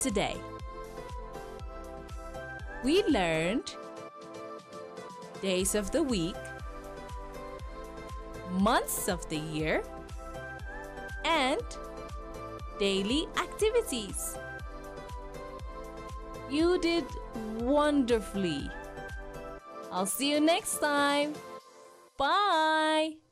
today. We learned days of the week, months of the year, and daily activities. You did wonderfully. I'll see you next time. Bye.